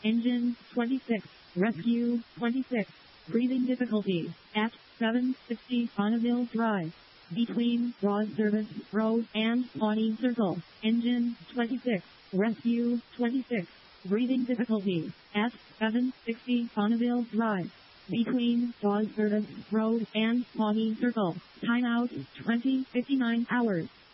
Engine 26. Rescue 26. Breathing difficulty at 760 Bonneville Drive. Between Broad Service Road and Pawnee Circle. Engine 26. Rescue 26. Breathing difficulty at 760 Bonneville Drive. Between Broad Service Road and Pawnee Circle. Timeout 20:59 hours.